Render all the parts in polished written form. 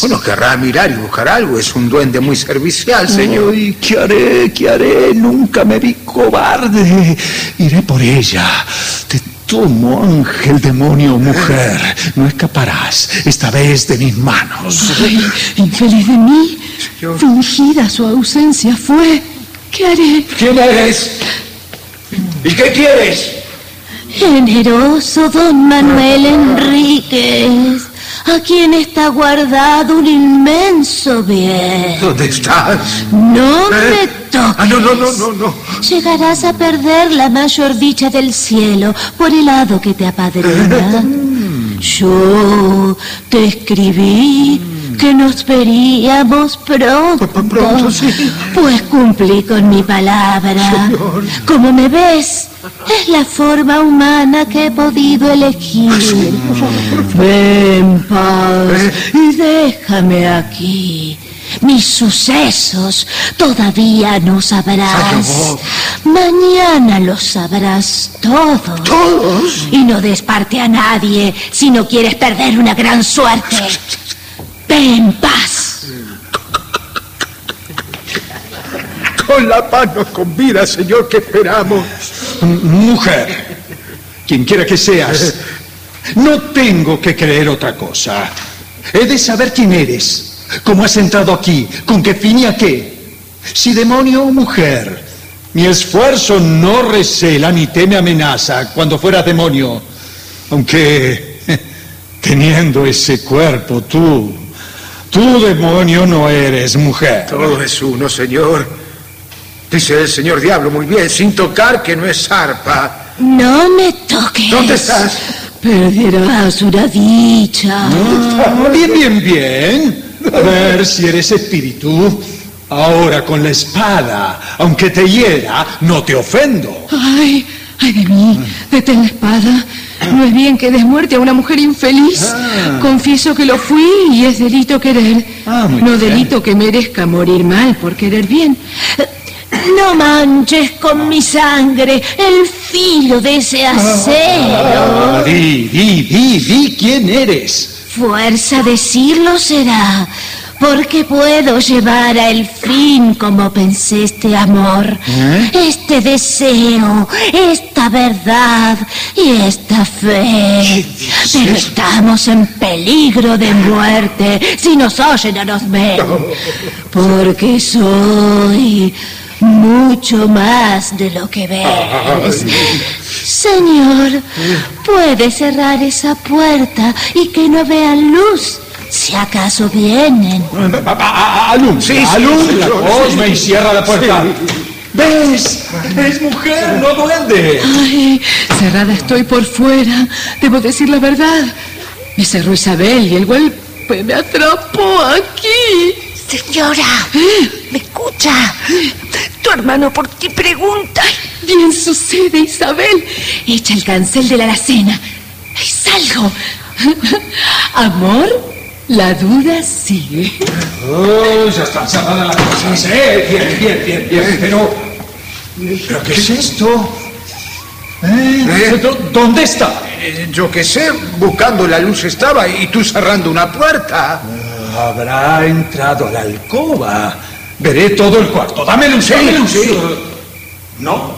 Bueno, querrá mirar y buscar algo. Es un duende muy servicial, señor. Ay, ¿qué haré? ¿Qué haré? Nunca me vi cobarde. Iré por ella. Te tomo, ángel, demonio, mujer. No escaparás, esta vez de mis manos. Ay, infeliz de mí. Señor. Fingida su ausencia fue. ¿Qué haré? ¿Quién eres? ¿Y qué quieres? Generoso don Manuel Enríquez, a quien está guardado un inmenso bien. ¿Dónde estás? No me toques. No. Llegarás a perder la mayor dicha del cielo por el hado que te apadrina. Yo te escribí que nos veríamos pronto. Pronto, sí. Pues cumplí con mi palabra. Señor. Como me ves, es la forma humana que he podido elegir. Ven, paz, y déjame aquí. Mis sucesos todavía no sabrás. Señor. Mañana los sabrás todos. ¿Todos? Y no des parte a nadie si no quieres perder una gran suerte. Ve en paz. Con la mano con vida, señor, ¿qué esperamos? Mujer, quien quiera que seas, no tengo que creer otra cosa. He de saber quién eres, cómo has entrado aquí, con qué fin y a qué. Si demonio o mujer, mi esfuerzo no recela ni teme amenaza cuando fueras demonio. Aunque, teniendo ese cuerpo, tú demonio no eres mujer. Todo es uno, señor. Dice el señor Diablo muy bien, sin tocar que no es zarpa. No me toques. ¿Dónde estás? Perderás una dicha. Bien. A ver si eres espíritu. Ahora con la espada, aunque te hiera, no te ofendo. Ay de mí, detén la espada. No es bien que des muerte a una mujer infeliz. Confieso que lo fui y es delito querer. Muy No bien. delito que merezca morir mal por querer bien. No manches con mi sangre el filo de ese acero. Di quién eres. Fuerza decirlo será, porque puedo llevar a el fin como pensé este amor, este deseo, esta verdad y esta fe. Pero estamos en peligro de muerte si nos oyen o nos ven, porque soy mucho más de lo que ves. Señor, puede cerrar esa puerta y que no vean luz, si acaso vienen. Alumbra la cosma y cierra la puerta. ¿Ves? Es mujer, no duende. Ay, cerrada estoy por fuera. Debo decir la verdad. Me cerró Isabel y el golpe me atrapó aquí. Señora, ¿me escucha? Tu hermano por ti pregunta. Bien sucede, Isabel. Echa el cancel de la alacena. Es algo. Amor, la duda sigue. Ya están cerradas las cosas, Bien. ¿Pero qué es esto? ¿Dónde está? Yo qué sé, buscando la luz estaba y tú cerrando una puerta. Habrá entrado a la alcoba. Veré todo el cuarto. Dame luz, dame luz. Sí. No.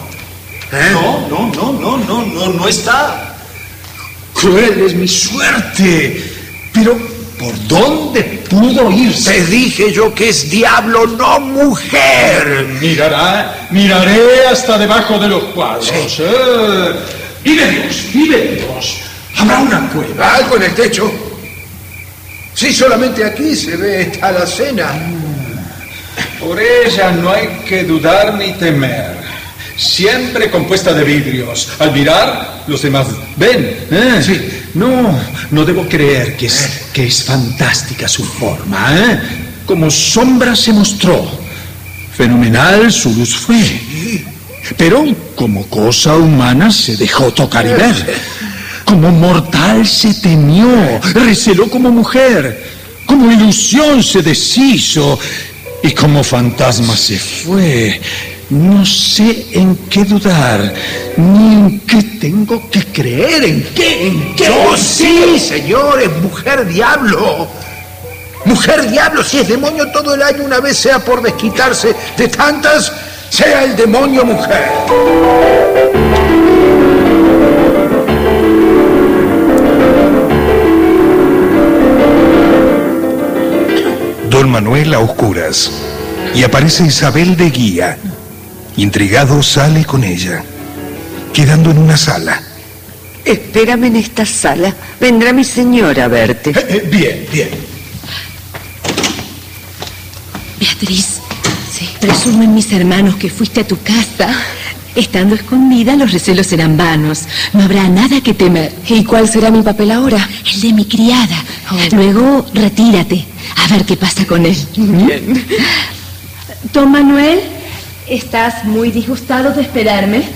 No está. Cruel es mi suerte. Pero, ¿por dónde pudo irse? Te dije yo que es diablo, no mujer. Miraré hasta debajo de los cuadros. Vive Dios. Habrá una cueva. Algo en el techo. Sí, solamente aquí se ve esta alacena. Por ella no hay que dudar ni temer. Siempre compuesta de vidrios. Al mirar, los demás ven. Sí. No debo creer que es fantástica su forma. Como sombra se mostró. Fenomenal su luz fue. Pero como cosa humana se dejó tocar y ver. Como mortal se temió, receló como mujer, como ilusión se deshizo y como fantasma se fue. No sé en qué dudar, ni en qué tengo que creer, en qué. Yo sí, señor, es mujer diablo. Mujer diablo, si es demonio todo el año, una vez sea por desquitarse de tantas, sea el demonio mujer. Don Manuel a oscuras, y aparece Isabel de guía. Intrigado sale con ella, quedando en una sala. Espérame en esta sala, vendrá mi señora a verte. Bien, bien. Beatriz, sí. Presumen mis hermanos que fuiste a tu casa. Estando escondida, los recelos serán vanos. No habrá nada que temer. ¿Y cuál será mi papel ahora? El de mi criada. Luego, retírate. A ver qué pasa con él. Bien. Don Manuel, ¿estás muy disgustado de esperarme?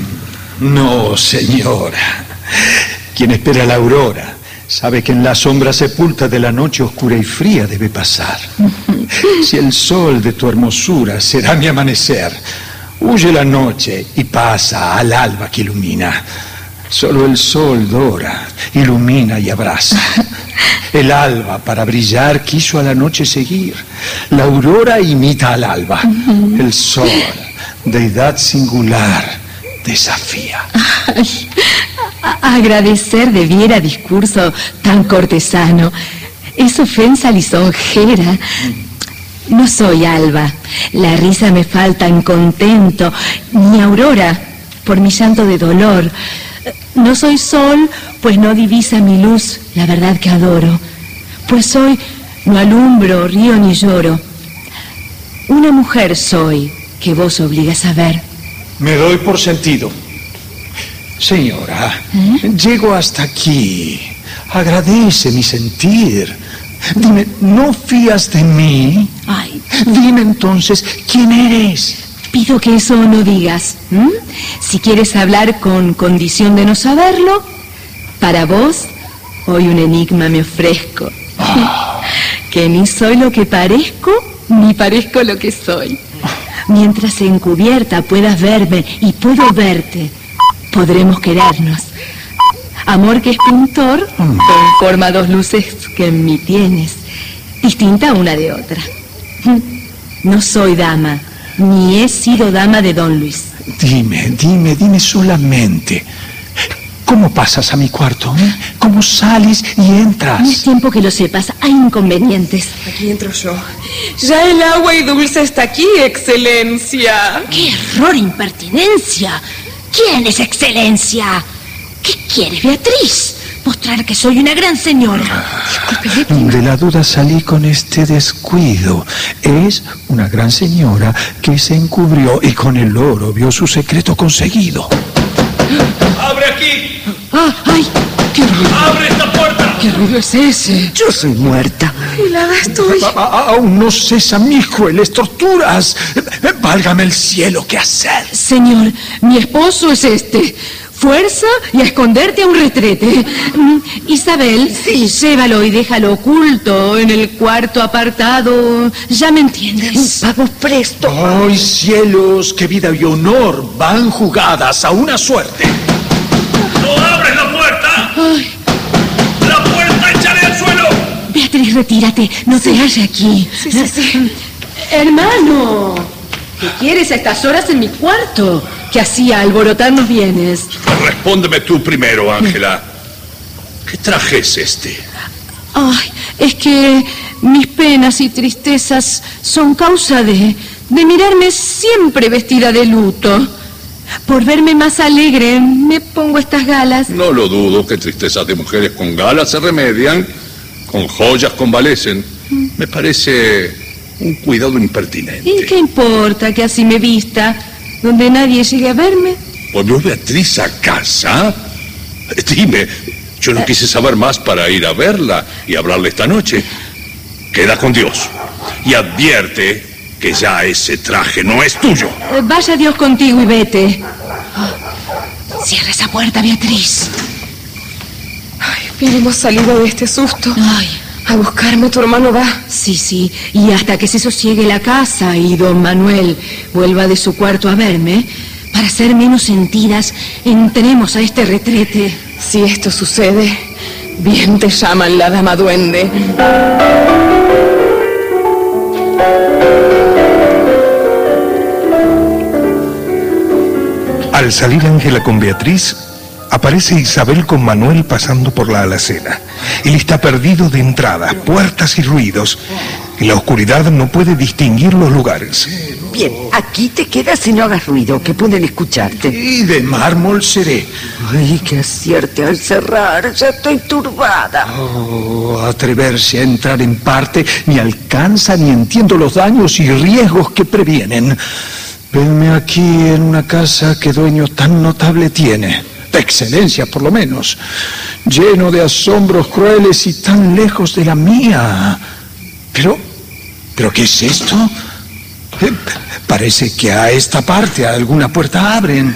No, señora. Quien espera la aurora sabe que en la sombra sepulta de la noche oscura y fría debe pasar. Si el sol de tu hermosura será mi amanecer, huye la noche y pasa al alba que ilumina. Solo el sol dora, ilumina y abraza. El alba, para brillar, quiso a la noche seguir. La aurora imita al alba. El sol, deidad singular, desafía. Ay, agradecer debiera discurso tan cortesano. Es ofensa lisonjera. No soy alba. La risa me falta en contento, ni aurora por mi llanto de dolor. No soy sol, pues no divisa mi luz, la verdad que adoro. Pues soy, no alumbro, río ni lloro. Una mujer soy, que vos obligas a ver. Me doy por sentido. Señora, llego hasta aquí. Agradece mi sentir. Dime, ¿no fías de mí? Ay, dime entonces, ¿quién eres? Pido que eso no digas. Si quieres hablar con condición de no saberlo, para vos, hoy un enigma me ofrezco. Que ni soy lo que parezco, ni parezco lo que soy. Mientras encubierta puedas verme y puedo verte, podremos querernos. Amor que es pintor, conforma dos luces que en mí tienes, distinta una de otra. No soy dama, ni he sido dama de don Luis. Dime solamente. ¿Cómo pasas a mi cuarto? ¿Cómo sales y entras? No es tiempo que lo sepas, hay inconvenientes. Aquí entro yo. Ya el agua y dulce está aquí, excelencia. ¡Qué error, impertinencia! ¿Quién es excelencia? ¿Qué quieres, Beatriz? Mostrar que soy una gran señora. De la duda salí con este descuido. Es una gran señora que se encubrió y con el oro vio su secreto conseguido. ¡Abre aquí! ¡Ay! ¡Qué ruido! ¡Abre esta puerta! ¿Qué ruido es ese? Yo soy muerta. Helada estoy. Aún no cesan mis crueles torturas. Válgame el cielo, ¿qué hacer? Señor, mi esposo es este. Fuerza y a esconderte a un retrete. Isabel, llévalo y déjalo oculto en el cuarto apartado. Ya me entiendes. Vamos presto. ¡Ay, cielos! ¡Qué vida y honor van jugadas a una suerte! ¡No abres la puerta! Ay. ¡La puerta, échale al suelo! Beatriz, retírate. No te halles aquí. Sí. Hermano, ¿qué quieres a estas horas en mi cuarto? Que hacía alborotarnos bienes. Respóndeme tú primero, Ángela. ¿Qué traje es este? Ay, es que mis penas y tristezas son causa de mirarme siempre vestida de luto. Por verme más alegre, me pongo estas galas. No lo dudo que tristezas de mujeres con galas se remedian, con joyas convalecen. Me parece un cuidado impertinente. ¿Y qué importa que así me vista? Donde nadie llegue a verme. ¿Volvió Beatriz a casa? Dime, yo no quise saber más para ir a verla y hablarle esta noche. Queda con Dios y advierte que ya ese traje no es tuyo. Vaya Dios contigo y vete. Cierra esa puerta, Beatriz. Ay, bien hemos salido de este susto. Ay, A buscarme tu hermano va. sí, y hasta que se sosiegue la casa y don Manuel vuelva de su cuarto a verme, para ser menos sentidas, entremos a este retrete. Si esto sucede, bien te llaman la dama duende. Al salir Ángela con Beatriz, aparece Isabel con Manuel pasando por la alacena. Él está perdido de entradas, puertas y ruidos. En la oscuridad no puede distinguir los lugares. Bien, aquí te quedas y no hagas ruido, que pueden escucharte. Y de mármol seré. Ay, que acierte al cerrar, ya estoy turbada. Oh, atreverse a entrar en parte ni alcanza ni entiendo los daños y riesgos que previenen. Venme aquí en una casa que dueño tan notable tiene, de excelencia por lo menos, lleno de asombros crueles y tan lejos de la mía. ¿Pero qué es esto? Parece que a esta parte alguna puerta abren.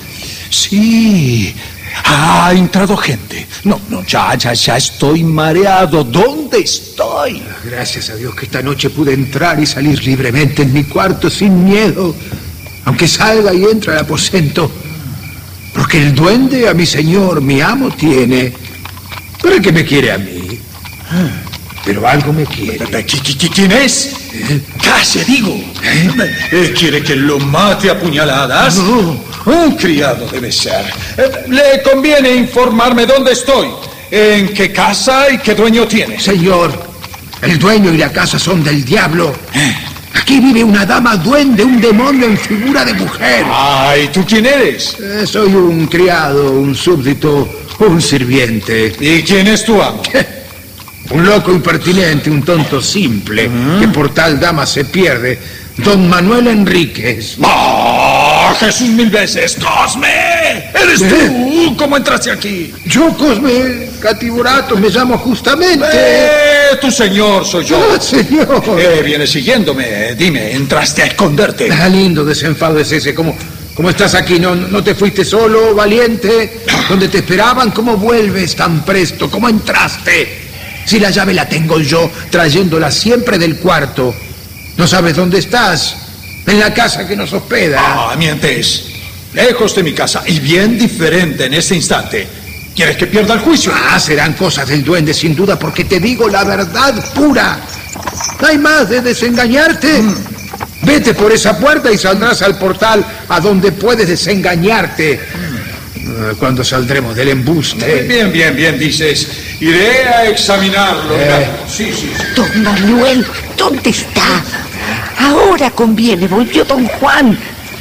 Sí, ha entrado gente. No, ya estoy mareado. ¿Dónde estoy? Gracias a Dios que esta noche pude entrar y salir libremente en mi cuarto sin miedo, aunque salga y entre al aposento, porque el duende a mi señor, mi amo, tiene. ¿Pero qué me quiere a mí? Pero algo me quiere. ¿Quién es? ¡Calle, digo! ¿Quiere que lo mate a puñaladas? No. Un criado debe ser. Le conviene informarme dónde estoy, en qué casa y qué dueño tiene. Señor, el dueño y la casa son del diablo. Aquí vive una dama duende, un demonio en figura de mujer. Ay, ¿tú quién eres? Soy un criado, un súbdito, un sirviente. ¿Y quién es tu amo? Un loco impertinente, un tonto simple, que por tal dama se pierde. Don Manuel Enríquez. ¡Oh, Jesús mil veces! ¡Cosme! ¿Eres tú? ¿Cómo entraste aquí? Yo, Cosme Catiburato, me llamo justamente. Tu señor soy yo. Ah, señor. Vienes siguiéndome. Dime, ¿entraste a esconderte? Ah, lindo desenfado es ese. ¿Cómo estás aquí? ¿No te fuiste solo, valiente? ¿Dónde te esperaban? ¿Cómo vuelves tan presto? ¿Cómo entraste? Si la llave la tengo yo, trayéndola siempre del cuarto. ¿No sabes dónde estás? En la casa que nos hospeda. Ah, mientes. Lejos de mi casa y bien diferente en este instante. ¿Quieres que pierda el juicio? Ah, serán cosas del duende, sin duda, porque te digo la verdad pura. No hay más de desengañarte. Vete por esa puerta y saldrás al portal a donde puedes desengañarte. Cuando saldremos del embuste. Bien, dices. Iré a examinarlo. Sí. Don Manuel, ¿dónde está? Ahora conviene, volvió don Juan.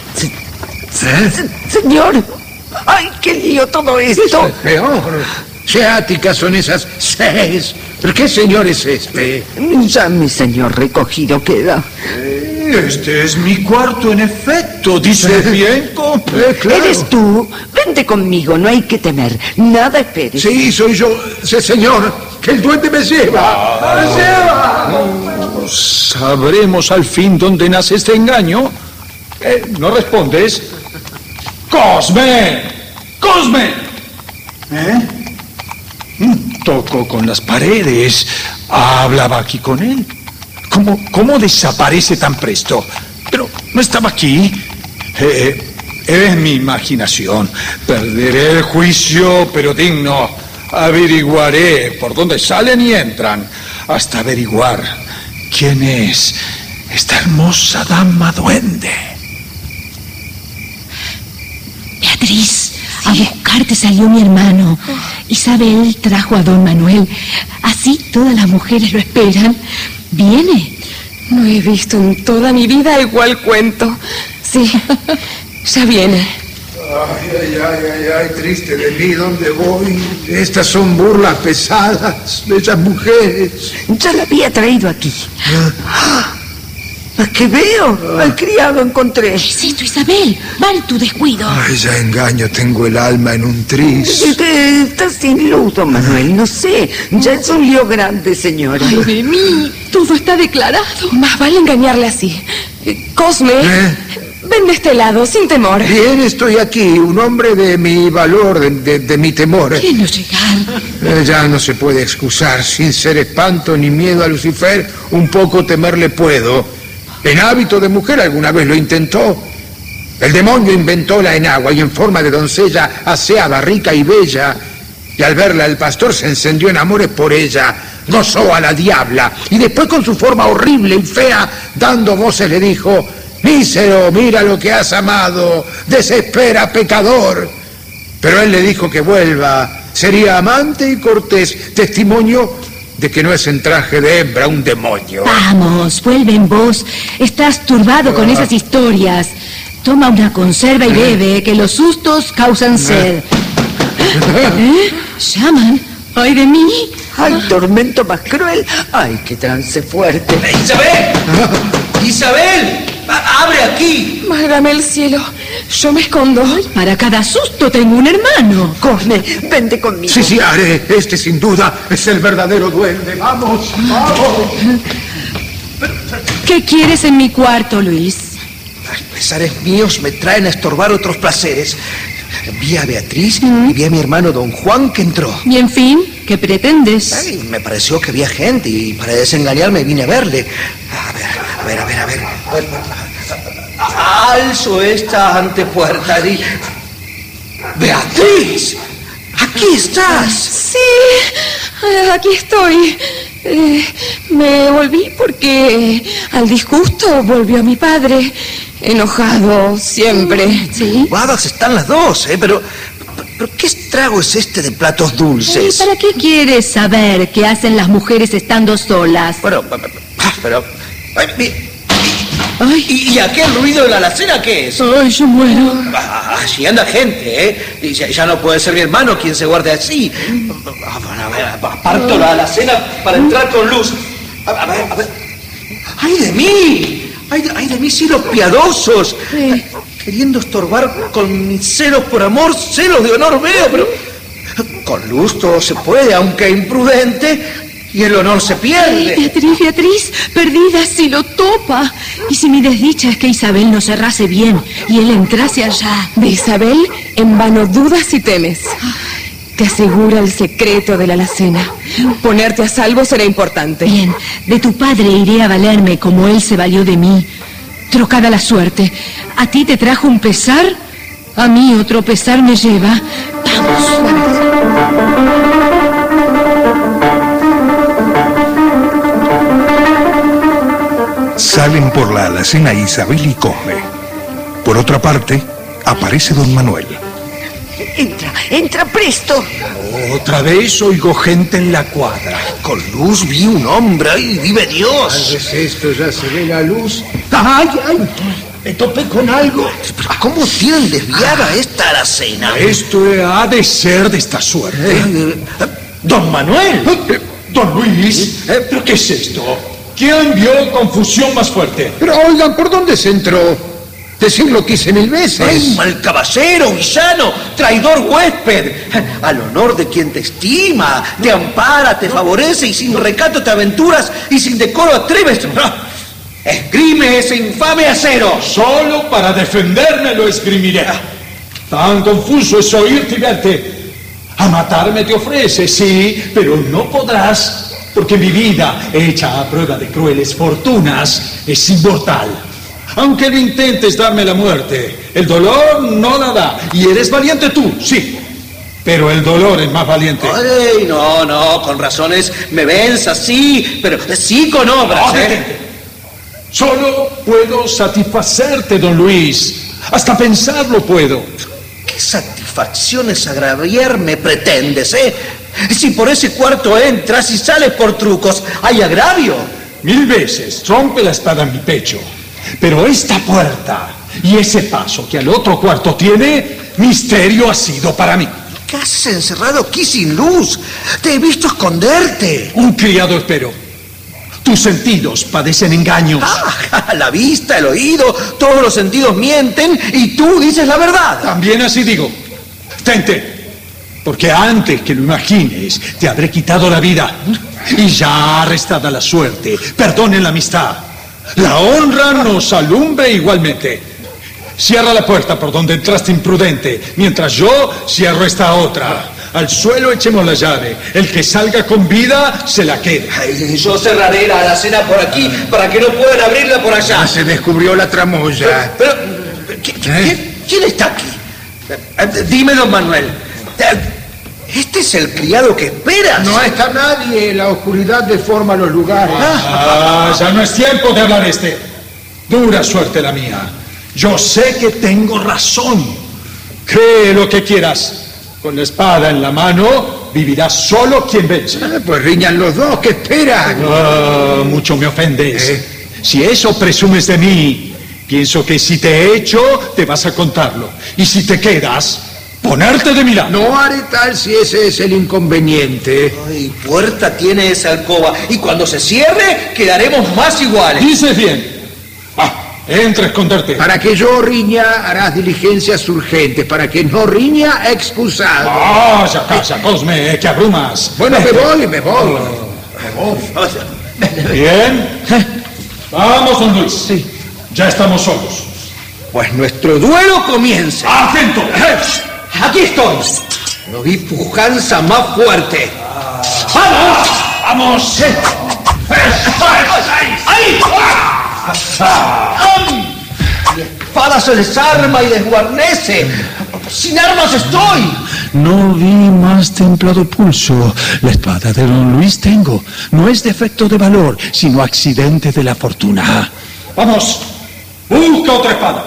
Señor, ¡ay, qué lío todo esto! Es peor. Seáticas son esas 6. ¿Pero qué señor es este? Ya mi señor recogido queda. Este es mi cuarto, en efecto. ¿Dices bien, compa? Claro. ¿Eres tú? Vente conmigo, no hay que temer. Nada esperes. Sí, soy yo. Sí, señor, que el duende me lleva. ¡Me lleva! ¿Sabremos al fin dónde nace este engaño? ¿No respondes? ¡Cosme! Toco con las paredes. Hablaba aquí con él. ¿Cómo desaparece tan presto? Pero no estaba aquí. Es mi imaginación. Perderé el juicio, pero digno. Averiguaré por dónde salen y entran, hasta averiguar quién es esta hermosa dama duende. Beatriz, a buscarte salió mi hermano. Isabel trajo a don Manuel. Así todas las mujeres lo esperan. ¿Viene? No he visto en toda mi vida igual cuento. Sí, ya viene. Ay, triste de mí, ¿dónde voy? Estas son burlas pesadas de esas mujeres. Ya la había traído aquí. ¿A qué veo? Al criado encontré. ¿Qué es esto, Isabel? Mal tu descuido. Ay, ya engaño, tengo el alma en un tris. Estás sin luz, don Manuel, no sé. Ya es un lío grande, señora. Ay, de mí, todo está declarado. Más vale engañarle así. Cosme, ven de este lado, sin temor. Bien, estoy aquí, un hombre de mi valor, de mi temor. ¿Quién no llegar? Ya no se puede excusar, sin ser espanto ni miedo a Lucifer, un poco temerle puedo. En hábito de mujer alguna vez lo intentó. El demonio inventó la enagua y en forma de doncella aseada, rica y bella. Y al verla el pastor se encendió en amores por ella, gozó a la diabla y después con su forma horrible y fea, dando voces le dijo: mísero, mira lo que has amado, desespera, pecador. Pero él le dijo que vuelva, sería amante y cortés, testimonio de que no es en traje de hembra un demonio. Vamos, vuelve en vos. Estás turbado con esas historias. Toma una conserva y bebe, que los sustos causan sed. ¿Llaman? ¡Ay de mí! ¡Ay, tormento más cruel! ¡Ay, qué trance fuerte! ¡Isabel! ¡Isabel! ¡Abre aquí! Válgame el cielo. Yo me escondo. Para cada susto tengo un hermano. Cosme, vente conmigo. Sí, haré. Este sin duda es el verdadero duende. ¡Vamos, vamos! ¿Qué quieres en mi cuarto, Luis? Los pesares míos me traen a estorbar otros placeres. Vi a Beatriz y vi a mi hermano don Juan que entró. Y en fin, ¿qué pretendes? Ay, me pareció que había gente y para desengañarme vine a verle. A ver. Alzo esta antepuerta y... ¡Beatriz! ¡Aquí estás! Sí, aquí estoy. Me volví porque al disgusto volvió mi padre. Enojado siempre. ¿Sí? Guadas están las dos, pero ¿qué estrago es este de platos dulces? ¿Para qué quieres saber qué hacen las mujeres estando solas? Bueno, pero... ¿Y aquel ruido de la alacena qué es? Ay, yo muero. Allí anda gente, ¿eh? Y ya no puede ser mi hermano quien se guarde así. Bueno, a ver, aparto la alacena para entrar con luz. A ver. ¡Ay de mí! ¡Ay de mí, cielos piadosos! Queriendo estorbar con mis celos por amor, celos de honor veo, pero... Con luz todo se puede, aunque imprudente... Y el honor se pierde. Beatriz, perdida si lo topa. Y si mi desdicha es que Isabel no cerrase bien y él entrase allá. De Isabel, en vano dudas y temes. Te asegura el secreto de la alacena. Ponerte a salvo será importante. Bien, de tu padre iré a valerme como él se valió de mí. Trocada la suerte. ¿A ti te trajo un pesar? A mí otro pesar me lleva. Vamos. Salen por la alacena Isabel y Cosme. Por otra parte, aparece don Manuel. Entra presto. Otra vez oigo gente en la cuadra. Con luz vi un hombre, ¡ay, vive Dios! Tal vez esto ya se ve la luz. ¡Ay! Me topé con algo. Pero ¿cómo tienen desviada esta alacena? Esto ha de ser de esta suerte. Don Manuel. Don Luis. ¿Pero qué es esto? ¿Quién vio confusión más fuerte? Pero oigan, ¿por dónde se entró? Decir lo que hice 1000 veces. ¡Ay, mal caballero, villano, traidor huésped! Al honor de quien te estima, te ampara, te favorece y sin recato te aventuras y sin decoro atreves. ¡Esgrime ese infame acero! Solo para defenderme lo esgrimiré. Tan confuso es oírte y verte. A matarme te ofrece, sí, pero no podrás, porque mi vida, hecha a prueba de crueles fortunas, es inmortal. Aunque lo intentes darme la muerte, el dolor no la da. Y eres valiente tú, sí, pero el dolor es más valiente. Ay, no, con razones me venzas, sí, pero sí con obras, Solo puedo satisfacerte, don Luis. Hasta pensarlo puedo. ¿Qué satisfacciones agraviarme pretendes, Si por ese cuarto entras y sales por trucos, ¿hay agravio? 1000 veces rompe la espada en mi pecho. Pero esta puerta y ese paso que al otro cuarto tiene, misterio ha sido para mí. ¿Qué haces encerrado aquí sin luz? Te he visto esconderte. Un criado espero. Tus sentidos padecen engaños. La vista, el oído, todos los sentidos mienten y tú dices la verdad. También así digo. Tente, porque antes que lo imagines, te habré quitado la vida. Y ya arrestada la suerte, perdonen la amistad. La honra nos alumbre igualmente. Cierra la puerta por donde entraste imprudente, mientras yo cierro esta otra. Al suelo echemos la llave. El que salga con vida se la queda. Ay, yo cerraré la alacena por aquí para que no puedan abrirla por allá. Ya se descubrió la tramoya. Pero ¿quién está aquí? Dime, don Manuel. ¿Este es el criado que esperas? No está nadie. La oscuridad deforma los lugares. Ya no es tiempo de hablar Dura suerte la mía. Yo sé que tengo razón. Cree lo que quieras. Con la espada en la mano, vivirá solo quien vence. Pues riñan los dos, ¿qué esperan? Mucho me ofendes. Si eso presumes de mí, pienso que si te he hecho, te vas a contarlo. Y si te quedas, ponerte de mi lado. No haré tal si ese es el inconveniente. Ay, puerta tiene esa alcoba. Y cuando se cierre, quedaremos más iguales. Dices bien. Entra a esconderte. Para que yo riña, harás diligencias urgentes. Para que no riña, excusado. Ya casa, Cosme, que abrumas. Bueno, me voy. Bien. Vamos, don Luis. Sí. Ya estamos solos. Pues nuestro duelo comienza. ¡Atento! Aquí estoy. No vi pujanza más fuerte. ¡Vamos! ¡Vamos! ¡Ahí! Mi espada se desarma y desguarnece. Sin armas estoy. No vi más templado pulso. La espada de don Luis tengo. No es defecto de valor, sino accidente de la fortuna. ¡Vamos! ¡Busca otra espada!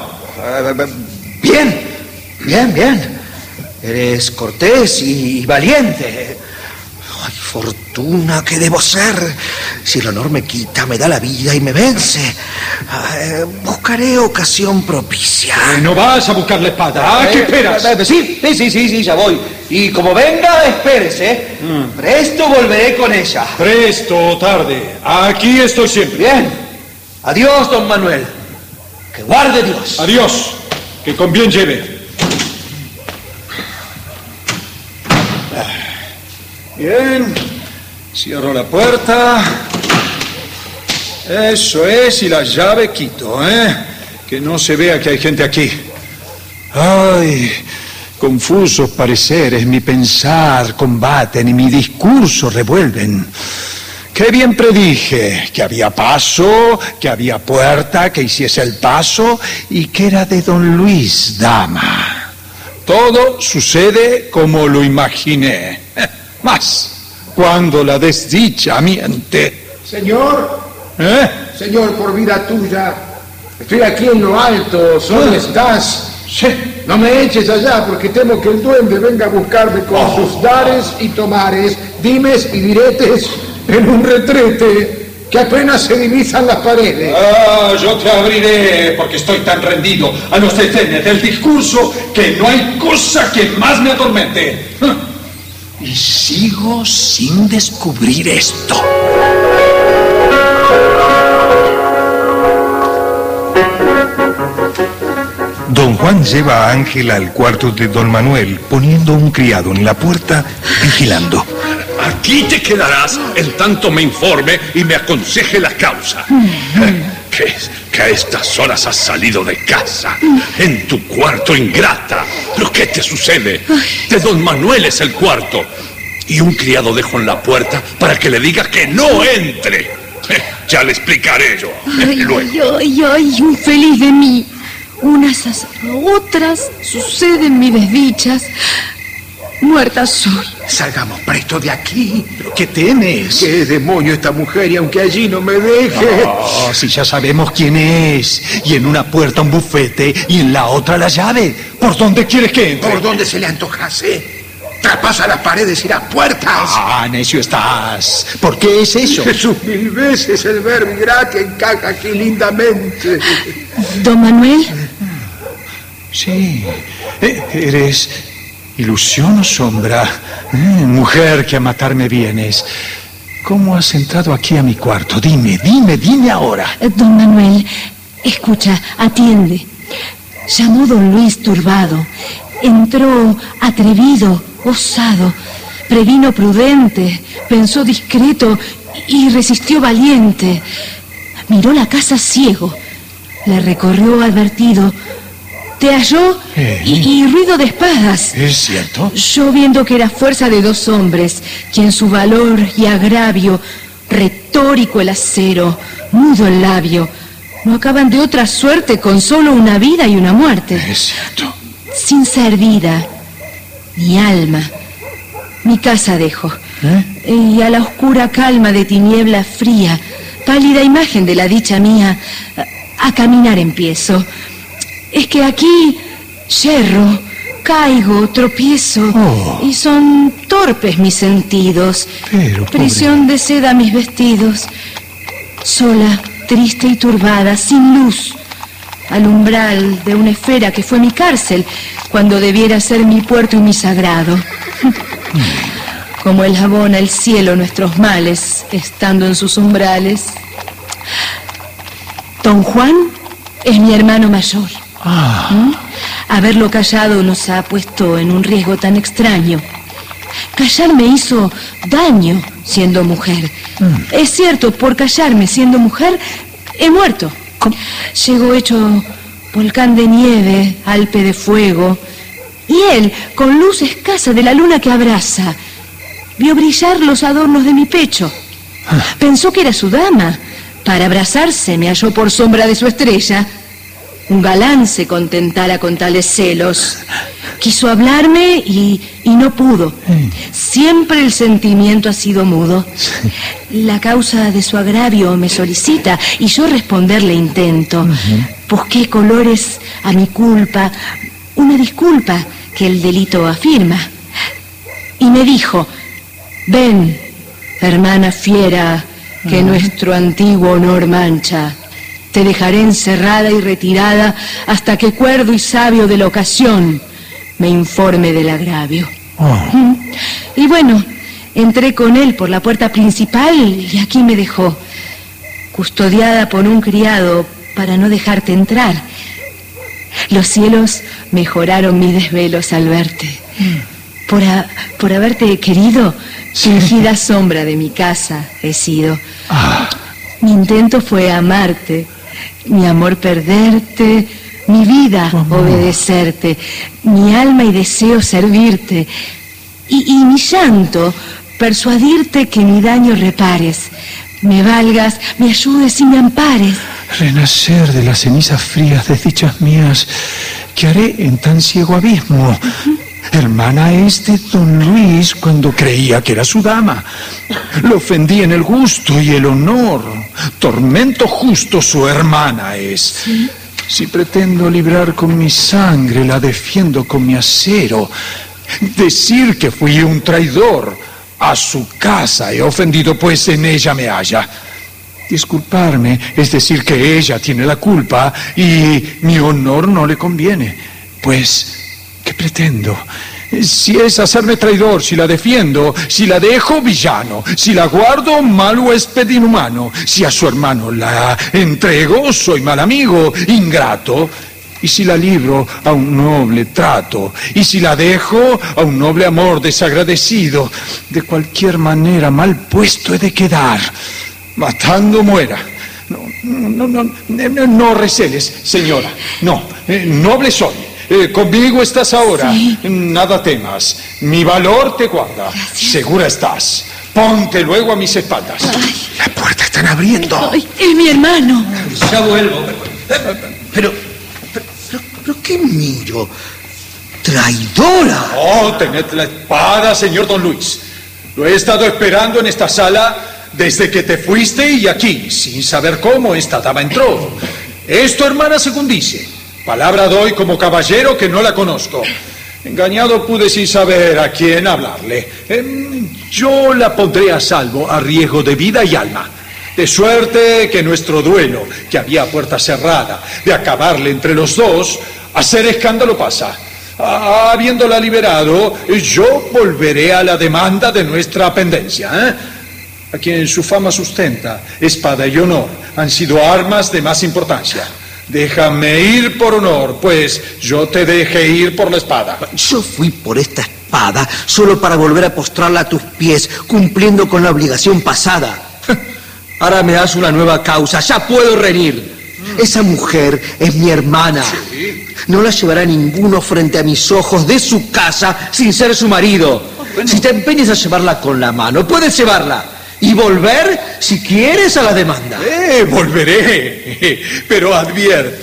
Bien. Eres cortés y valiente. Ay, fortuna, ¿qué debo ser? Si el honor me quita, me da la vida y me vence. Buscaré ocasión propicia. No vas a buscar la espada. ¿Qué esperas? Sí, ya voy. Y como venga, espérese. Presto volveré con ella. Presto o tarde. Aquí estoy siempre. Bien. Adiós, don Manuel. Que guarde Dios. Adiós. Que con bien lleve. Bien. Cierro la puerta. Eso es, y la llave quito, Que no se vea que hay gente aquí. Ay, confusos pareceres, mi pensar combaten y mi discurso revuelven. Qué bien predije, que había paso, que había puerta, que hiciese el paso, y que era de don Luis, dama. Todo sucede como lo imaginé. Mas, cuando la desdicha miente... Señor, por vida tuya, estoy aquí en lo alto. ¿Dónde estás? Sí. No me eches allá, porque temo que el duende venga a buscarme con sus dares y tomares, dimes y diretes en un retrete que apenas se divisan las paredes. Yo te abriré, porque estoy tan rendido a los desdenes del discurso que no hay cosa que más me atormente. Y sigo sin descubrir esto. Don Juan lleva a Ángela al cuarto de don Manuel, poniendo un criado en la puerta, vigilando. Aquí te quedarás en tanto me informe y me aconseje la causa. Que a estas horas has salido de casa, en tu cuarto, ingrata. ¿Pero qué te sucede? De don Manuel es el cuarto. Y un criado dejo en la puerta para que le diga que no entre. Ya le explicaré yo. Luego. Ay, infeliz de mí. Unas a otras suceden mis desdichas. Muerta soy. Salgamos presto de aquí. ¿Pero qué temes? ¿Qué demonio esta mujer? Y aunque allí no me deje... Si ya sabemos quién es. Y en una puerta un bufete y en la otra la llave. ¿Por dónde quieres que entre? Por donde se le antojase. Traspasa las paredes y las puertas. Necio estás. ¿Por qué es eso? Jesús, 1000 veces el verbo gratia encaja aquí lindamente. ¿Don Manuel? Sí. ¿Eres ilusión o sombra? Mujer que a matarme vienes. ¿Cómo has entrado aquí a mi cuarto? Dime ahora. Don Manuel, escucha, atiende. Llamó don Luis turbado. Entró atrevido, osado. Previno prudente. Pensó discreto y resistió valiente. Miró la casa ciego. La recorrió advertido. Te halló y ruido de espadas. ¿Es cierto? Yo viendo que era fuerza de 2 hombres, quien su valor y agravio, retórico el acero, mudo el labio, no acaban de otra suerte con solo una vida y una muerte. Es cierto. Sin ser vida, mi alma, mi casa dejo. Y a la oscura calma de tiniebla fría, pálida imagen de la dicha mía, A caminar empiezo. Es que aquí yerro, caigo, tropiezo, y son torpes mis sentidos. Pero, prisión de seda mis vestidos. Sola, triste y turbada, sin luz, al umbral de una esfera que fue mi cárcel, cuando debiera ser mi puerto y mi sagrado. Como él abona el cielo nuestros males, estando en sus umbrales. Don Juan es mi hermano mayor. Haberlo callado nos ha puesto en un riesgo tan extraño. Callar me hizo daño siendo mujer. Es cierto, por callarme siendo mujer, he muerto. Llegó hecho volcán de nieve, alpe de fuego, y él, con luz escasa de la luna que abraza, vio brillar los adornos de mi pecho. Pensó que era su dama. Para abrazarse me halló por sombra de su estrella. Un galán se contentara con tales celos. Quiso hablarme y no pudo. Siempre el sentimiento ha sido mudo. La causa de su agravio me solicita y yo responderle intento. Busqué colores a mi culpa, una disculpa que el delito afirma. Y me dijo: ven, hermana fiera, que nuestro antiguo honor mancha. Te dejaré encerrada y retirada hasta que cuerdo y sabio de la ocasión me informe del agravio. Y bueno, entré con él por la puerta principal y aquí me dejó, custodiada por un criado para no dejarte entrar. Los cielos mejoraron mis desvelos al verte. Por haberte querido, fingida sombra de mi casa he sido. Mi intento fue amarte, mi amor perderte, mi vida obedecerte, mi alma y deseo servirte, y mi llanto persuadirte que mi daño repares, me valgas, me ayudes y me ampares. Renacer de las cenizas frías desdichas mías, ¿qué haré en tan ciego abismo? Hermana es de don Luis cuando creía que era su dama. Lo ofendí en el gusto y el honor. Tormento justo su hermana es. ¿Sí? Si pretendo librar con mi sangre, la defiendo con mi acero. Decir que fui un traidor a su casa he ofendido, pues en ella me halla. Disculparme es decir que ella tiene la culpa y mi honor no le conviene. Pues, ¿qué pretendo? Si es hacerme traidor, si la defiendo, si la dejo, villano, si la guardo, mal huésped inhumano, si a su hermano la entrego, soy mal amigo, ingrato, y si la libro, a un noble trato, y si la dejo, a un noble amor desagradecido, de cualquier manera mal puesto he de quedar, matando muera. No receles, señora, noble soy. Conmigo estás ahora. Sí. Nada temas. Mi valor te guarda. Gracias. Segura estás. Ponte luego a mis espaldas. Ay. La puerta están abriendo. Ay, es mi hermano. Ya vuelvo. Pero ¿qué miro? ¡Traidora! Oh, tened la espada, señor don Luis. Lo he estado esperando en esta sala desde que te fuiste y aquí, sin saber cómo esta dama entró. Es tu hermana según dice. Palabra doy como caballero que no la conozco. Engañado pude sin saber a quién hablarle. Yo la pondré a salvo a riesgo de vida y alma. De suerte que nuestro duelo, que había a puerta cerrada, de acabarle entre los dos, hacer escándalo pasa. Habiéndola liberado, yo volveré a la demanda de nuestra pendencia, a quien su fama sustenta, espada y honor, han sido armas de más importancia. Déjame ir por honor, pues yo te dejé ir por la espada. Yo fui por esta espada solo para volver a postrarla a tus pies, cumpliendo con la obligación pasada. Ahora me das una nueva causa, ya puedo reñir. Esa mujer es mi hermana. Sí. No la llevará ninguno frente a mis ojos de su casa sin ser su marido. Si te empeñas a llevarla con la mano, puedes llevarla. Y volver, si quieres, a la demanda. Volveré, pero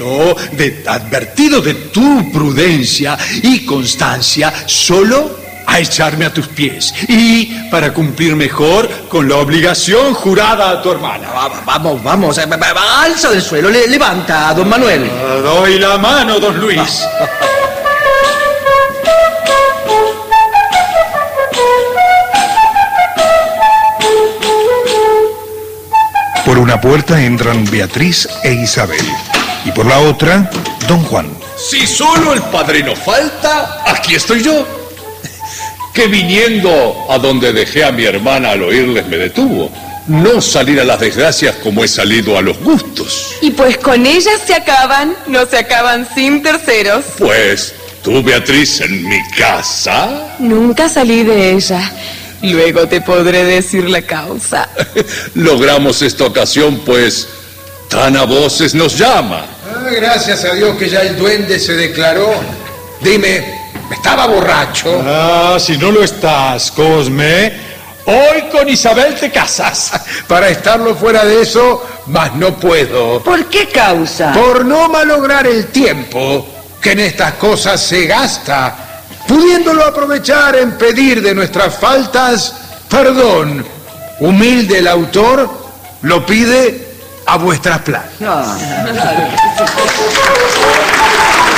advertido de tu prudencia y constancia, solo a echarme a tus pies y para cumplir mejor con la obligación jurada a tu hermana. Vamos, alza del suelo, levanta, don Manuel. Doy la mano, don Luis. Por una puerta entran Beatriz e Isabel, y por la otra, don Juan. Si solo el padrino falta, aquí estoy yo. Que viniendo a donde dejé a mi hermana al oírles me detuvo. No salir a las desgracias como he salido a los gustos. Y pues con ellas se acaban, no se acaban sin terceros. Pues tú, Beatriz, en mi casa. Nunca salí de ella. Luego te podré decir la causa. Logramos esta ocasión, pues tan a voces nos llama. Gracias a Dios que ya el duende se declaró. Dime, ¿estaba borracho? Ah, si no lo estás, Cosme, hoy con Isabel te casas. Para estarlo fuera de eso, mas no puedo. ¿Por qué causa? Por no malograr el tiempo que en estas cosas se gasta, pudiéndolo aprovechar en pedir de nuestras faltas perdón. Humilde el autor lo pide a vuestras planas.